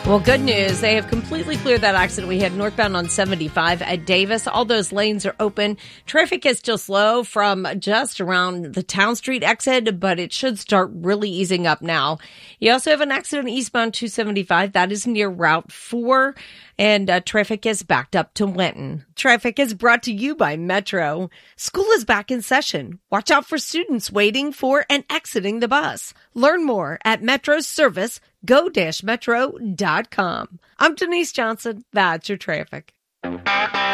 Well, good news. They have completely cleared that accident we had northbound on 75 at Davis. All those lanes are open. Traffic is still slow from just around the Town Street exit, but it should start really easing up now. You also have an accident eastbound 275. That is near Route 4, and traffic is backed up to Winton. Traffic is brought to you by Metro. School is back in session. Watch out for students waiting for and exiting the bus. Learn more at Metro's service, go-metro.com. I'm Denise Johnson. That's your traffic.